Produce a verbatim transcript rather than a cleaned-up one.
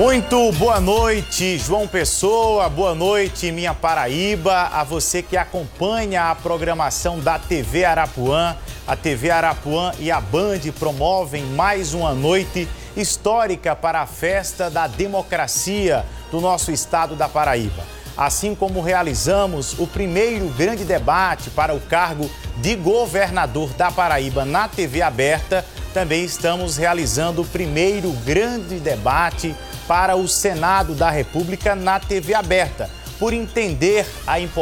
Muito boa noite, João Pessoa, boa noite, minha Paraíba, a você que acompanha a programação da T V Arapuã. A T V Arapuã e a Band promovem mais uma noite histórica para a festa da democracia do nosso estado da Paraíba. Assim como realizamos o primeiro grande debate para o cargo de governador da Paraíba na T V aberta, também estamos realizando o primeiro grande debate para o Senado da República na T V aberta, por entender a importância